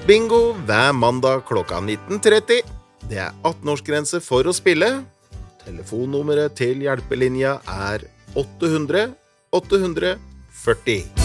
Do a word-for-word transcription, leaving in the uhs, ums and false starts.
Bingo hver mandag klokka nitten tretti. Det er atten-årsgrense for å spille. Telefonnummeret til hjelpelinja er åtte hundre åtte hundre førti.